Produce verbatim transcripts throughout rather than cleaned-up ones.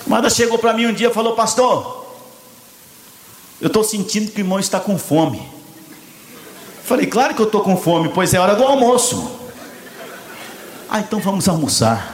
Amada chegou para mim um dia e falou: pastor, eu estou sentindo que o irmão está com fome. Falei: claro que eu estou com fome, pois é hora do almoço. Ah, então vamos almoçar.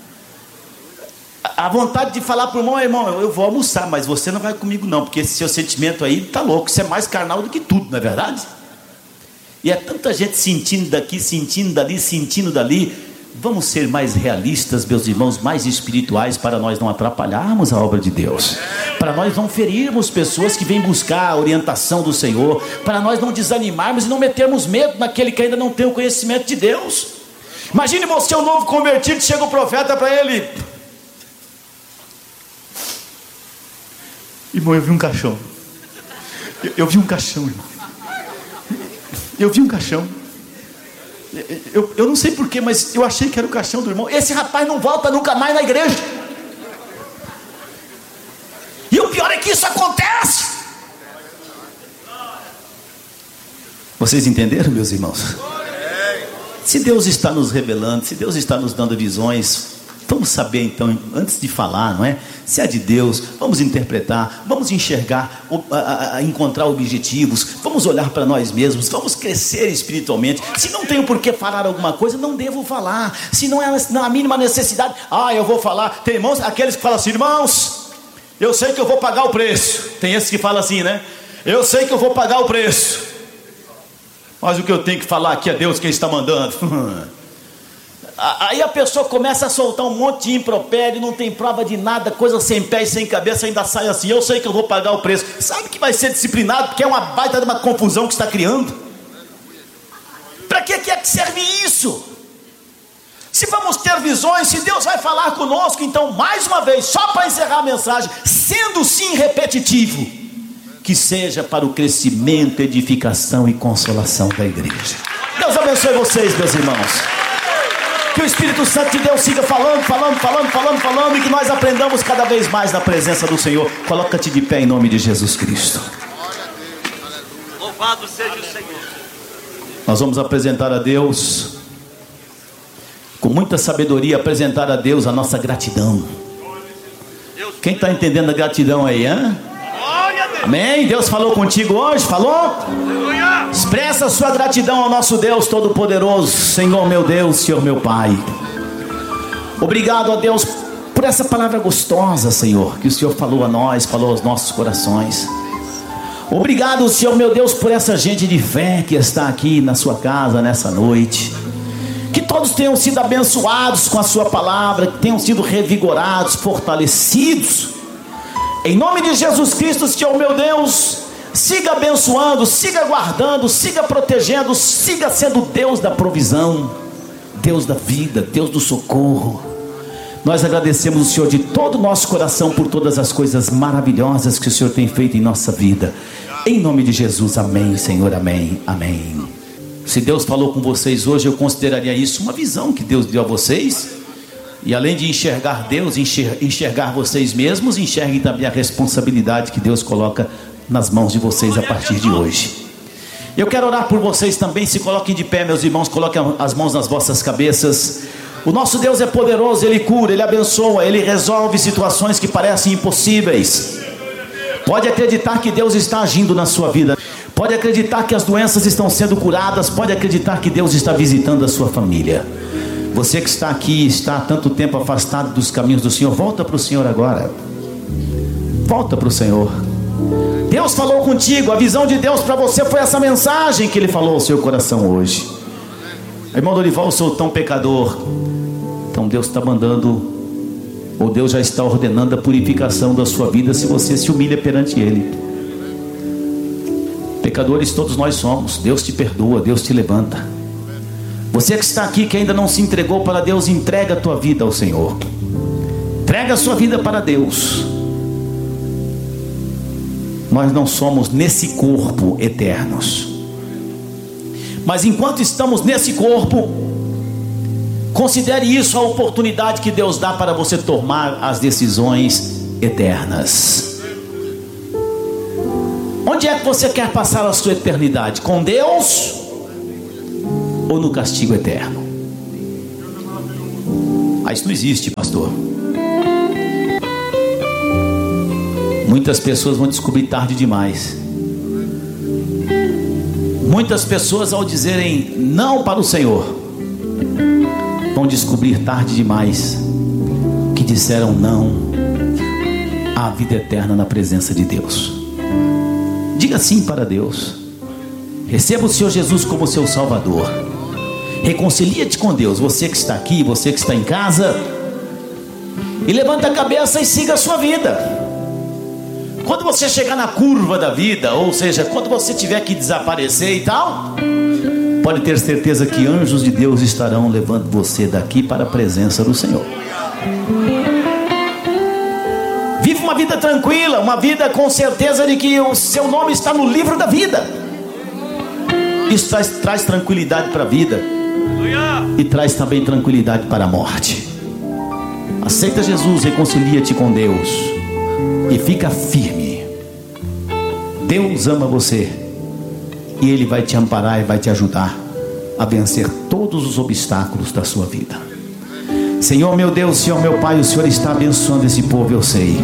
A vontade de falar para o irmão: irmão, eu vou almoçar, mas você não vai comigo não, porque esse seu sentimento aí está louco, isso é mais carnal do que tudo, não é verdade? E é tanta gente sentindo daqui, sentindo dali, sentindo dali. Vamos ser mais realistas, meus irmãos, mais espirituais, para nós não atrapalharmos a obra de Deus, para nós não ferirmos pessoas que vêm buscar a orientação do Senhor, para nós não desanimarmos e não metermos medo naquele que ainda não tem o conhecimento de Deus. Imagine você, um novo convertido, chega o profeta para ele: irmão, eu vi um caixão. Eu, eu vi um caixão, irmão. Eu vi um caixão. Eu, eu não sei porquê, mas eu achei que era o caixão do irmão. Esse rapaz não volta nunca mais na igreja. E o pior é que isso acontece. Vocês entenderam, meus irmãos? Se Deus está nos revelando, se Deus está nos dando visões, vamos saber então, antes de falar, não é? Se é de Deus, vamos interpretar, vamos enxergar, encontrar objetivos, vamos olhar para nós mesmos, vamos crescer espiritualmente. Se não tenho por que falar alguma coisa, não devo falar. Se não é na mínima necessidade, ah, eu vou falar. Tem irmãos, aqueles que falam assim: irmãos, eu sei que eu vou pagar o preço. Tem esses que falam assim, né? Eu sei que eu vou pagar o preço, mas o que eu tenho que falar aqui é Deus quem está mandando. Aí a pessoa começa a soltar um monte de impropério, não tem prova de nada, coisa sem pé e sem cabeça, ainda sai assim: eu sei que eu vou pagar o preço. Sabe que vai ser disciplinado, porque é uma baita de uma confusão que está criando. Para que é que serve isso? Se vamos ter visões, se Deus vai falar conosco, então mais uma vez, só para encerrar a mensagem, sendo sim repetitivo, que seja para o crescimento, edificação e consolação da igreja. Deus abençoe vocês, meus irmãos. Que o Espírito Santo de Deus siga falando, falando, falando, falando, falando, e que nós aprendamos cada vez mais na presença do Senhor. Coloca-te de pé em nome de Jesus Cristo. Louvado seja o Senhor. Nós vamos apresentar a Deus, com muita sabedoria, apresentar a Deus a nossa gratidão. Quem está entendendo a gratidão aí, hein? Amém? Deus falou contigo hoje? Falou? Expressa a sua gratidão ao nosso Deus Todo-Poderoso. Senhor meu Deus, Senhor meu Pai, obrigado a Deus por essa palavra gostosa, Senhor, que o Senhor falou a nós, falou aos nossos corações. Obrigado, Senhor meu Deus, por essa gente de fé que está aqui na sua casa nessa noite. Que todos tenham sido abençoados com a sua palavra, que tenham sido revigorados, fortalecidos. Em nome de Jesus Cristo, Senhor meu Deus, siga abençoando, siga guardando, siga protegendo, siga sendo Deus da provisão, Deus da vida, Deus do socorro. Nós agradecemos o Senhor de todo o nosso coração por todas as coisas maravilhosas que o Senhor tem feito em nossa vida. Em nome de Jesus, amém, Senhor, amém, amém. Se Deus falou com vocês hoje, eu consideraria isso uma visão que Deus deu a vocês. E além de enxergar Deus, enxergar vocês mesmos, enxerguem também a responsabilidade que Deus coloca nas mãos de vocês a partir de hoje. Eu quero orar por vocês também. Se coloquem de pé, meus irmãos, coloquem as mãos nas vossas cabeças. O nosso Deus é poderoso, Ele cura, Ele abençoa, Ele resolve situações que parecem impossíveis. Pode acreditar que Deus está agindo na sua vida. Pode acreditar que as doenças estão sendo curadas. Pode acreditar que Deus está visitando a sua família. Você que está aqui, está há tanto tempo afastado dos caminhos do Senhor, volta para o Senhor agora. Volta para o Senhor. Deus falou contigo, a visão de Deus para você foi essa mensagem que Ele falou ao seu coração hoje. Irmão Dorival, eu sou tão pecador. Então Deus está mandando, ou Deus já está ordenando a purificação da sua vida, se você se humilha perante Ele. Pecadores todos nós somos. Deus te perdoa, Deus te levanta. Você que está aqui, que ainda não se entregou para Deus, entrega a tua vida ao Senhor. Entrega a sua vida para Deus. Nós não somos nesse corpo eternos, mas enquanto estamos nesse corpo, considere isso a oportunidade que Deus dá para você tomar as decisões eternas. Onde é que você quer passar a sua eternidade? Com Deus ou no castigo eterno? Ah, isso não existe, pastor. Muitas pessoas vão descobrir tarde demais. Muitas pessoas, ao dizerem não para o Senhor, vão descobrir tarde demais que disseram não à vida eterna na presença de Deus. Diga sim para Deus. Receba o Senhor Jesus como seu Salvador. Reconcilia-te com Deus, você que está aqui, você que está em casa, e levanta a cabeça e siga a sua vida. Quando você chegar na curva da vida, ou seja, quando você tiver que desaparecer e tal, pode ter certeza que anjos de Deus estarão levando você daqui para a presença do Senhor. Viva uma vida tranquila, uma vida com certeza de que o seu nome está no livro da vida. Isso traz, traz tranquilidade para a vida e traz também tranquilidade para a morte. Aceita Jesus, reconcilia-te com Deus e fica firme. Deus ama você e Ele vai te amparar e vai te ajudar a vencer todos os obstáculos da sua vida. Senhor meu Deus, Senhor meu Pai, o Senhor está abençoando esse povo, eu sei.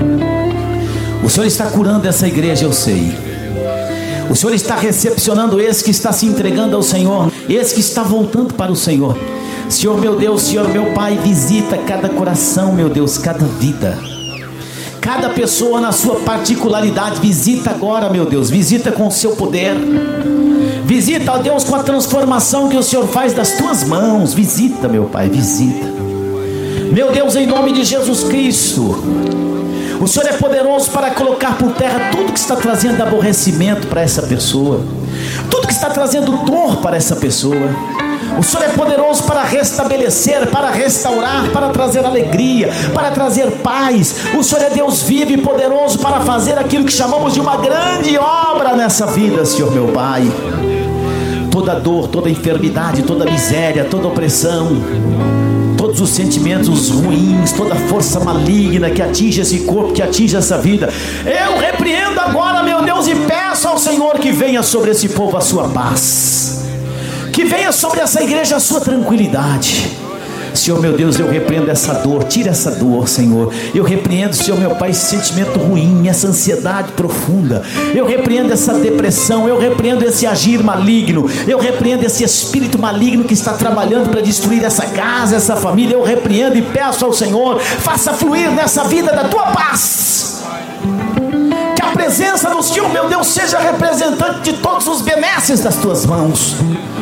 O Senhor está curando essa igreja, eu sei. O Senhor está recepcionando esse que está se entregando ao Senhor, esse que está voltando para o Senhor. Senhor meu Deus, Senhor meu Pai, visita cada coração, meu Deus, cada vida, cada pessoa na sua particularidade. Visita agora, meu Deus, visita com o seu poder. Visita, ó Deus, com a transformação que o Senhor faz das tuas mãos. Visita, meu Pai, visita. Meu Deus, em nome de Jesus Cristo, o Senhor é poderoso para colocar por terra tudo que está trazendo aborrecimento para essa pessoa, tudo que está trazendo dor para essa pessoa. O Senhor é poderoso para restabelecer, para restaurar, para trazer alegria, para trazer paz. O Senhor é Deus vivo e poderoso para fazer aquilo que chamamos de uma grande obra nessa vida, Senhor meu Pai. Toda dor, toda enfermidade, toda miséria, toda opressão, todos os sentimentos ruins, toda força maligna que atinge esse corpo, que atinge essa vida, eu repreendo agora, meu Deus, e peço ao Senhor que venha sobre esse povo a sua paz, que venha sobre essa igreja a sua tranquilidade. Senhor meu Deus, eu repreendo essa dor, tira essa dor, Senhor. Eu repreendo, Senhor meu Pai, esse sentimento ruim, essa ansiedade profunda. Eu repreendo essa depressão, eu repreendo esse agir maligno, eu repreendo esse espírito maligno que está trabalhando para destruir essa casa, essa família. Eu repreendo e peço ao Senhor, faça fluir nessa vida da tua paz. A presença do Senhor, meu Deus, seja representante de todos os benesses das tuas mãos.